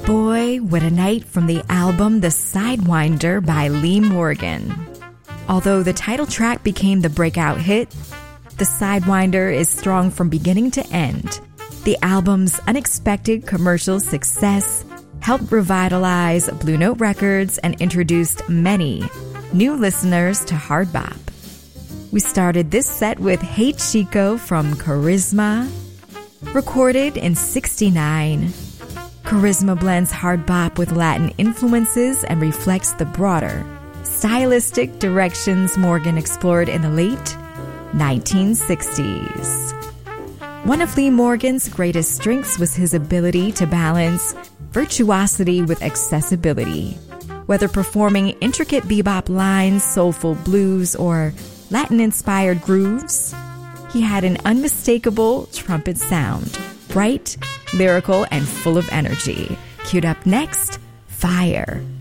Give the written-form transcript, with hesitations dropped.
Boy, What a Night from the album The Sidewinder by Lee Morgan. Although the title track became the breakout hit, The Sidewinder is strong from beginning to end. The album's unexpected commercial success helped revitalize Blue Note Records and introduced many new listeners to hard bop. We started this set with Hey Chico from Charisma, recorded in '69. Charisma blends hard bop with Latin influences and reflects the broader, stylistic directions Morgan explored in the late 1960s. One of Lee Morgan's greatest strengths was his ability to balance virtuosity with accessibility. Whether performing intricate bebop lines, soulful blues, or Latin-inspired grooves, he had an unmistakable trumpet sound, bright, lyrical, and full of energy. Queued up next, Fire